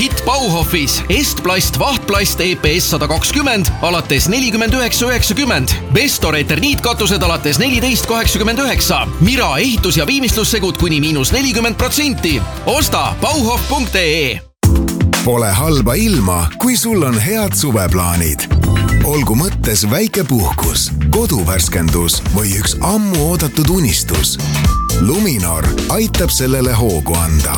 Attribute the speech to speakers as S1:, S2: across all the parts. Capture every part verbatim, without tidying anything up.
S1: hitt Bauhofis Estplast vahtplast E P S sada kakskümmend alates nelikümmend üheksa üheksakümmend. Bestor eterniitkatused alates neliteist kaheksakümmend üheksa. Mira ehitus- ja viimistlussegud kuni miinus nelikümmend protsenti. Osta bauhof punkt ee.
S2: Pole halba ilma, kui sul on head suveplaanid. Olgu mõttes väike puhkus, koduvärskendus või üks ammu oodatud unistus. Luminor aitab sellele hoogu anda.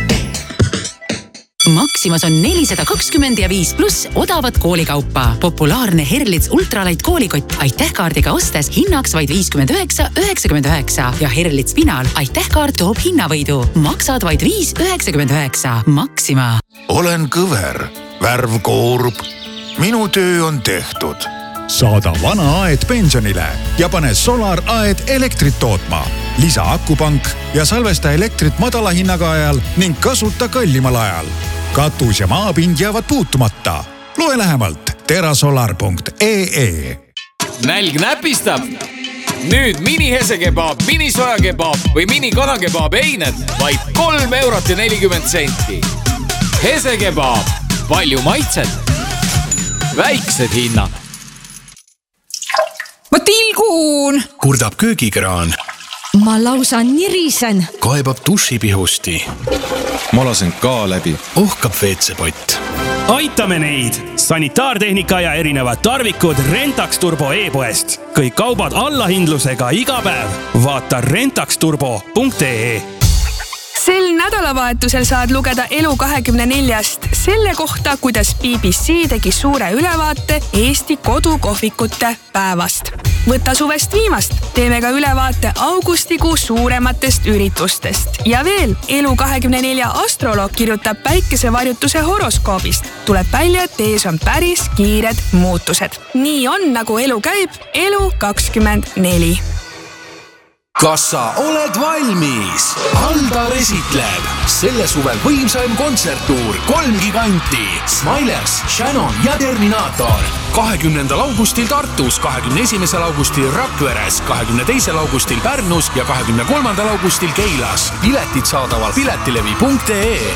S3: Maximas on nelisada kakskümmend ja viis pluss odavat koolikaupa. Populaarne Herlitz Ultralight koolikott Aiteh-kaardiga ostes hinnaks vaid viiskümmend üheksa üheksakümmend üheksa ja Herlitz Pinal Aiteh-kaart toob hinnavõidu. Maksad vaid viis üheksakümmend üheksa. Maxima.
S4: Olen kõver, värv koorub. Minu töö on tehtud.
S5: Saada vana aed pensionile ja pane Solar aed elektrit tootma. Lisa akupank ja salvesta elektrit madala hinnaga ajal ning kasuta kallimal ajal. Katus ja maapind jäävad puutumata. Loe lähemalt terasolar punkt ee.
S6: Nälg näpistab. Nüüd mini hesekebab, mini sojakebab või mini kanakebab eined vaid kolm eurot ja nelikümmend senti. Hesekebab, palju maitset, väiksed hinnad.
S7: Ma tilgun!
S8: Kurdab köögikraan.
S7: Ma lausa nirisen.
S8: Kaebab dušipihusti.
S9: Ma lasen ka läbi.
S8: Ohkab veetsepott.
S10: Aitame neid! Sanitaartehnika ja erinevad tarvikud Rentax Turbo e-poest. Kõik kaubad allahindlusega iga päev. Vaata rentax turbo punkt ee.
S11: Sel nädalavahetusel saad lugeda Elu kahekümne neljast selle kohta, kuidas B B C tegi suure ülevaate Eesti kodukohvikute päevast. Võta suvest viimast, teeme ka ülevaate augustikuu suurematest üritustest. Ja veel, Elu kahekümne nelja astroloog kirjutab päikesevarjutuse horoskoobist. Tuleb välja, et ees on päris kiired muutused. Nii on, nagu elu käib, Elu kakskümmend neli.
S1: Kas sa oled valmis? Aldar esitleb selle suvel võimsaim kontserttuur kolm giganti Smilers, Shannon ja Terminator. kahekümnendal augustil Tartus, kahekümne esimesel augustil Rakveres, kahekümne teisel augustil Pärnus ja kahekümne kolmandal augustil Keilas. Piletid saadaval piletilevi punkt ee.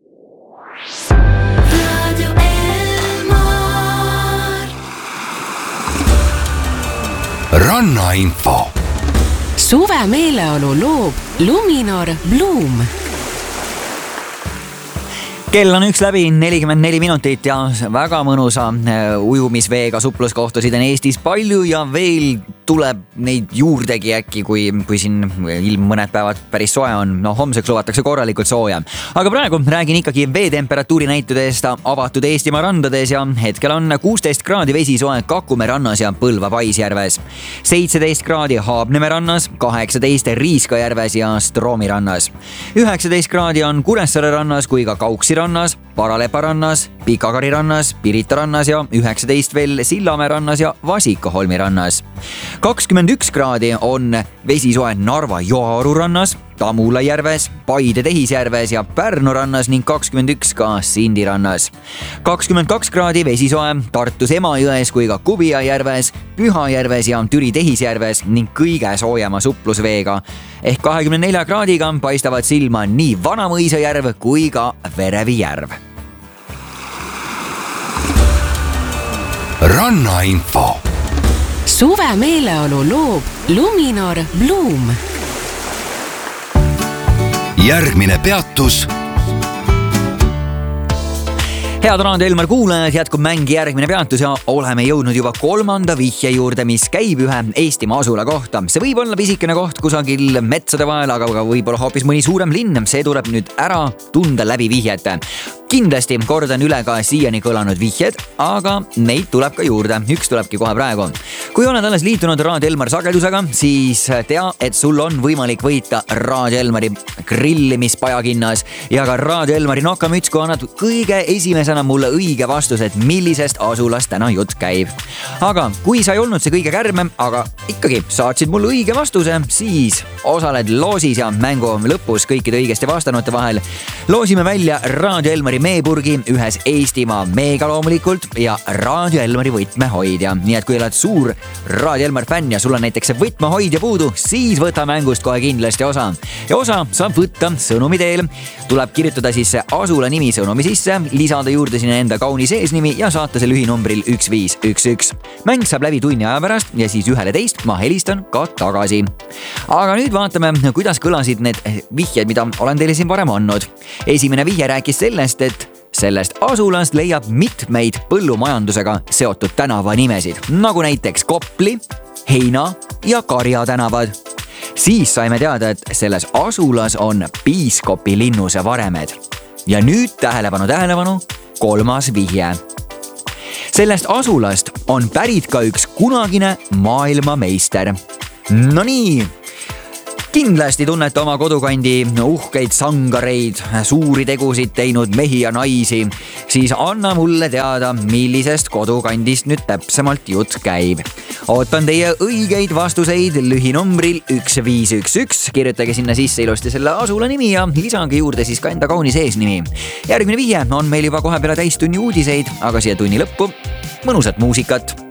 S2: Rannainfo.
S3: Suve meeleolu loob Luminor Bloom.
S12: Kell on üks läbi nelikümmend neli minutit ja väga mõnusa ujumisveega supluskohtusid on Eestis palju ja veel tuleb neid juurdegi äkki, kui, kui siin ilm mõned päevad päris soe on. No homseks luvatakse korralikult sooja. Aga praegu räägin ikkagi veetemperatuuri näitudest avatud Eestimaa randades ja hetkel on kuusteist kraadi vesisoe Kakumäe rannas ja Põlva Paisjärves. seitseteist kraadi Haabneme rannas, kaheksateist Riiskajärves ja Stroomi rannas. üheksateist kraadi on Kuressaare rannas kui ka Kauksi rannas, Paralepa rannas, Pikakari rannas, Pirita rannas ja üheksateist veel Sillamäe rannas ja Vasikaholmi rannas. kakskümmend üks kraadi on vesisoe Narva Joaoru rannas, Tamula järves, Paide Tehisjärves ja Pärnu rannas ning kakskümmend üks ka Sindi rannas. kakskümmend kaks kraadi vesisoe Tartus Emajões kui ka Kubia järves, Pühajärves ja Türi Tehisjärves ning kõige soojema suplusveega. Ehk kahekümne nelja kraadiga paistavad silma nii Vanamõisa järv kui ka Verevi järv.
S2: Rannainfo.
S3: Suve meeleolu loob Luminor Bloom.
S2: Järgmine peatus.
S12: Head Raadio Elmar kuulajad, jätkub mängi järgmine peatus ja oleme jõudnud juba kolmanda vihje juurde, mis käib ühe Eestimaa asula kohta. See võib olla pisikene koht kusagil metsade vahel, aga võib-olla hoopis mõni suurem linn. See tuleb nüüd ära tunda läbi vihjete. Kindlasti kordan üle ka siiani kõlanud vihjed, aga neid tuleb ka juurde. Üks tulebki kohe praegu. Kui oled alles liitunud Raadio Elmar sagedusega, siis tea, et sul on võimalik võita Raadio Elmari grillimispajakinnas ja ka Raadio Elmari nokamüts, kui annad kõige esimesena mulle õige vastus, et millisest asulast täna jutt käib. Aga kui sa ei olnud see kõige kärmem, aga ikkagi saatsid mulle õige vastuse, siis osaled loosis ja mängu lõpus kõikide õigesti vastanute vahel. Loosime välja Raadio Elmari Elmari meepurgi, ühes Eestimaa meega loomulikult ja Raadio Elmari võtmehoidja. Nii et kui oled suur Raadio Elmar fänn ja sul on näiteks võtmehoidja puudu, siis võta mängust kohe kindlasti osa. Ja osa saab võtta sõnumi teel. Tuleb kirjutada siis asula nimi sõnumi sisse, lisada juurde sinna enda kaunis eesnimi ja saata see lühinumbril üks viis üks üks. Mäng saab läbi tunni aja pärast ja siis ühele teist ma helistan ka tagasi. Aga nüüd vaatame, kuidas kõlasid need vihjed, mida olen teile siin varem andnud. Esimene vihje rääkis sellest, et sellest asulast leiab mitmeid põllumajandusega seotud tänavanimesid, nagu näiteks Kopli, Heina ja Karja tänavad. Siis saime teada, et selles asulas on piiskopi linnuse varemed. Ja nüüd tähelepanu, tähelepanu, kolmas vihje. Sellest asulast on pärit ka üks kunagine maailmameister. No nii, kindlasti tunnete oma kodukandi uhkeid sangareid, suuri tegusid teinud mehi ja naisi, siis anna mulle teada, millisest kodukandist nüüd täpsemalt jutt käib. Ootan teie õigeid vastuseid lühinumbril üks viis üks üks. Kirjutage sinna sisse ilusti selle asula nimi ja lisage juurde siis ka enda kaunis eesnimi. Järgmine vihje on meil juba kohe peale täistunni uudiseid, aga siia tunni lõppu mõnusat muusikat.